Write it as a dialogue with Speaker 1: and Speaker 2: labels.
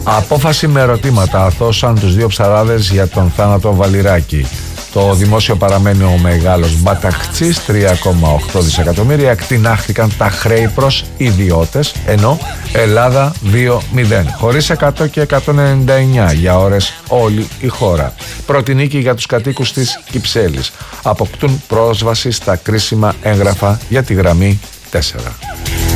Speaker 1: Απόφαση με ερωτήματα. Αθώσαν τους δύο ψαράδες για τον θάνατο Βαλιράκη. Το δημόσιο παραμένει ο μεγάλος μπαταχτσής, 3,8 δισεκατομμύρια. Εκτινάχθηκαν τα χρέη προς ιδιώτες, ενώ Ελλάδα 2-0. Χωρίς 100 και 199 για ώρες όλη η χώρα. Πρώτη νίκη για τους κατοίκους της Κυψέλης. Αποκτούν πρόσβαση στα κρίσιμα έγγραφα για τη γραμμή 4.